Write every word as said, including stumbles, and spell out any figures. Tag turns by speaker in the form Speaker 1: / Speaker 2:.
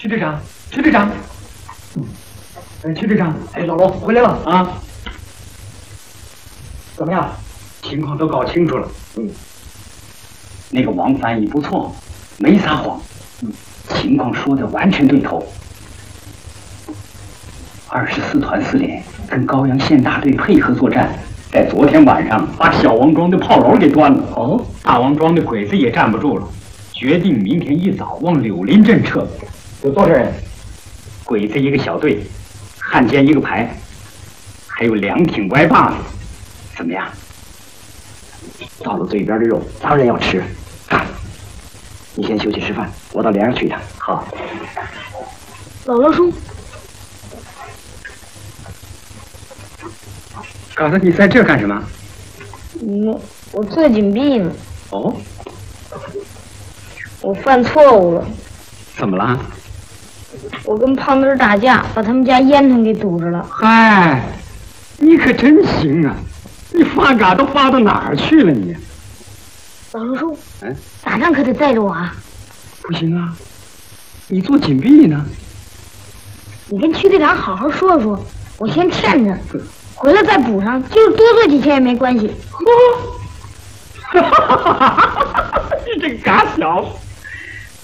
Speaker 1: 曲队长，曲队长，哎，曲队长，哎，老罗回来了啊？怎么样？情况都搞清楚了。嗯，
Speaker 2: 那个王翻译不错，没撒谎。嗯，情况说的完全对头。二十四团司令跟高阳县大队配合作战，在昨天晚上把小王庄的炮楼给端了。
Speaker 1: 哦，
Speaker 2: 大王庄的鬼子也站不住了，决定明天一早往柳林镇撤。
Speaker 1: 有多少人？
Speaker 2: 鬼子一个小队，汉奸一个排，还有两挺歪把子。怎么样？
Speaker 1: 到了嘴边的肉，当然要吃。干！你先休息吃饭，我到连上去一趟。
Speaker 2: 好。
Speaker 3: 老罗叔，
Speaker 2: 搞得你在这干什么？
Speaker 3: 嗯，我做紧闭呢。
Speaker 2: 哦，
Speaker 3: 我犯错误了。
Speaker 2: 怎么了？
Speaker 3: 我跟胖墩打架，把他们家烟囱给堵着了。
Speaker 2: 嗨，你可真行啊！你发嘎都发到哪儿去了你？
Speaker 3: 老罗叔，
Speaker 2: 嗯，
Speaker 3: 打仗可得带着我啊！
Speaker 2: 不行啊，你做紧闭呢。
Speaker 3: 你跟区队长好好说说，我先欠着，回来再补上，就是多做几天也没关系。
Speaker 2: 哈哈哈哈哈！你这个嘎小子！